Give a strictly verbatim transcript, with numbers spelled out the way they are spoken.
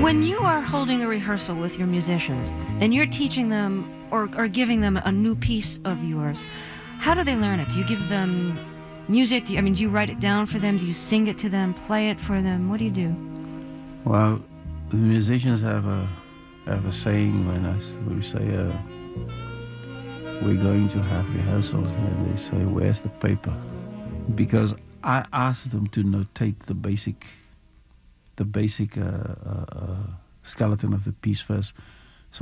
When you are holding a rehearsal with your musicians and you're teaching them or, or giving them a new piece of yours, how do they learn it? Do you give them music? Do you, I mean, do you write it down for them? Do you sing it to them, play it for them? What do you do? Well, the musicians have a have a saying when I, we say uh, we're going to have rehearsals, and they say, "Where's the paper?" Because I ask them to notate the basic, the basic uh, uh, uh, skeleton of the piece first.